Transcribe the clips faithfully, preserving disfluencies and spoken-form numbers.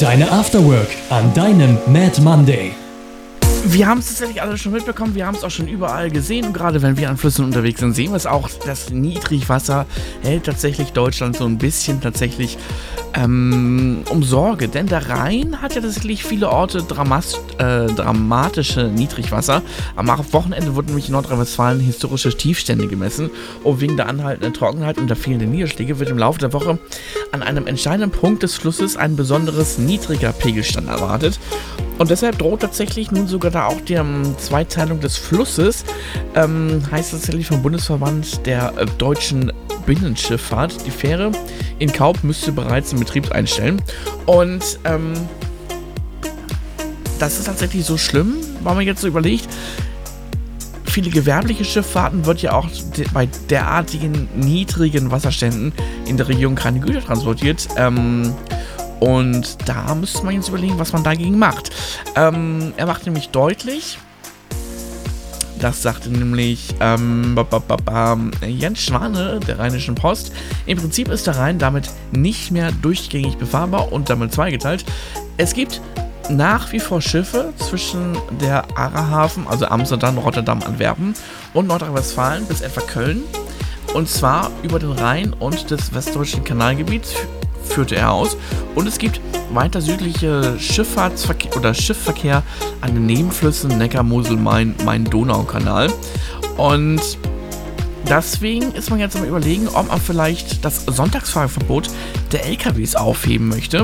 Deine Afterwork an deinem Mad Monday. Wir haben es tatsächlich alle schon mitbekommen, wir haben es auch schon überall gesehen und gerade wenn wir an Flüssen unterwegs sind, sehen wir es auch, das Niedrigwasser hält tatsächlich Deutschland so ein bisschen tatsächlich ähm, um Sorge, denn der Rhein hat ja tatsächlich viele Orte dramas- äh, dramatische Niedrigwasser. Am Wochenende wurden nämlich in Nordrhein-Westfalen historische Tiefstände gemessen und wegen der anhaltenden Trockenheit und der fehlenden Niederschläge wird im Laufe der Woche an einem entscheidenden Punkt des Flusses ein besonderes niedriger Pegelstand erwartet. Und deshalb droht tatsächlich nun sogar da auch die um, Zweiteilung des Flusses, ähm, heißt tatsächlich vom Bundesverband der äh, deutschen Binnenschifffahrt. Die Fähre in Kaub müsste bereits den Betrieb einstellen. Und ähm, das ist tatsächlich so schlimm, weil man jetzt so überlegt, viele gewerbliche Schifffahrten wird ja auch de- bei derartigen niedrigen Wasserständen in der Region keine Güter transportiert. Ähm, Und da müsste man jetzt überlegen, was man dagegen macht. Ähm, er macht nämlich deutlich, das sagte nämlich ähm, ba, ba, ba, ba, Jens Schwane der Rheinischen Post, im Prinzip ist der Rhein damit nicht mehr durchgängig befahrbar und damit zweigeteilt. Es gibt nach wie vor Schiffe zwischen der Aarhafen, also Amsterdam, Rotterdam, Antwerpen und Nordrhein-Westfalen bis etwa Köln. Und zwar über den Rhein und das westdeutschen Kanalgebiet führte er aus. Und es gibt weiter südliche Schifffahrtsverkehr oder Schiffverkehr an den Nebenflüssen Neckar, Mosel, Main, Main-Donau-Kanal. Und deswegen ist man jetzt am Überlegen, ob man vielleicht das Sonntagsfahrverbot der L K Ws aufheben möchte.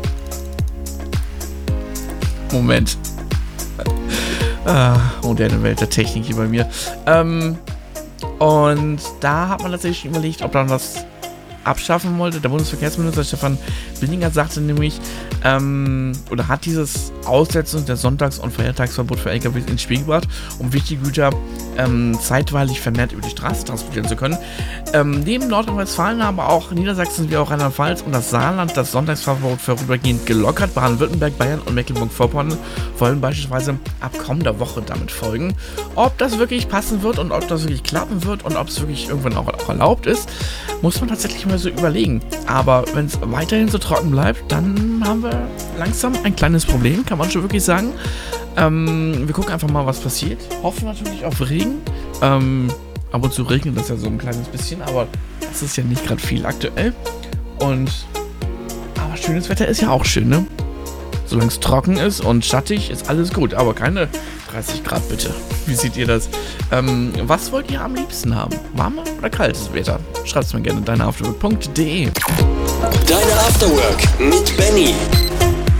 Moment. Ah, moderne Welt der Technik hier bei mir. Ähm, und da hat man tatsächlich überlegt, ob man das abschaffen wollte. Der Bundesverkehrsminister Stefan Binninger sagte nämlich, ähm, oder hat dieses Aussetzen der Sonntags- und Feiertagsverbot für L K Ws ins Spiel gebracht, um wichtige Güter ähm, zeitweilig vermehrt über die Straße transportieren zu können. Ähm, neben Nordrhein-Westfalen, aber auch Niedersachsen wie auch Rheinland-Pfalz und das Saarland das Sonntagsverbot vorübergehend gelockert. Baden-Württerberg, Bayern und Mecklenburg-Vorpommern wollen beispielsweise ab kommender Woche damit folgen. Ob das wirklich passen wird und ob das wirklich klappen wird und ob es wirklich irgendwann auch, auch erlaubt ist, muss man tatsächlich mal so überlegen. Aber wenn es weiterhin so trocken bleibt, dann haben wir langsam ein kleines Problem, kann man schon wirklich sagen. Ähm, wir gucken einfach mal, was passiert. Hoffen natürlich auf Regen. Ähm, ab und zu regnet das ja so ein kleines bisschen, aber das ist ja nicht gerade viel aktuell. Und aber schönes Wetter ist ja auch schön, ne? Solange es trocken ist und schattig, ist alles gut. Aber keine dreißig Grad bitte. Wie seht ihr das? Ähm, was wollt ihr am liebsten haben? Warme oder kaltes Wetter? Schreibt es mir gerne in deine afterwork punkt de. Deine Afterwork mit Benny.